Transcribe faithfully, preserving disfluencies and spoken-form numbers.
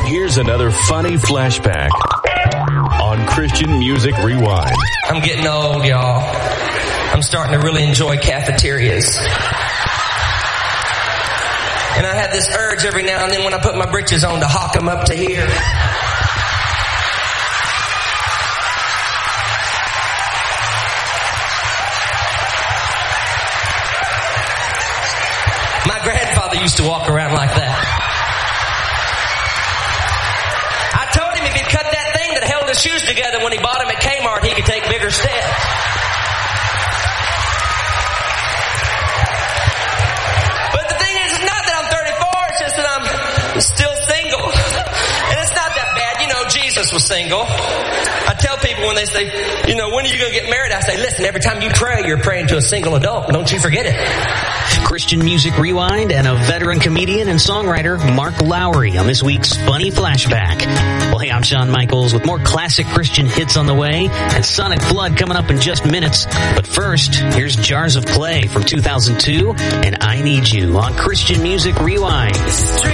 Here's another funny flashback on Christian Music Rewind. I'm getting old, y'all. I'm starting to really enjoy cafeterias. And I have this urge every now and then when I put my britches on to hawk them up to here. My grandfather used to walk around like that. I told him if he'd cut that thing that held his shoes together when he bought them at Kmart, he could take bigger steps. But the thing is, it's not that I'm thirty-four, it's just that I'm still single. And it's not that bad. You know, Jesus was single. I tell people when they say, you know, when are you going to get married? I say, listen, every time you pray, you're praying to a single adult. Don't you forget it. Christian Music Rewind and a veteran comedian and songwriter, Mark Lowry, on this week's Funny Flashback. Well, hey, I'm Shawn Michaels with more classic Christian hits on the way and Sonic Flood coming up in just minutes. But first, here's Jars of Clay from two thousand two and I Need You on Christian Music Rewind.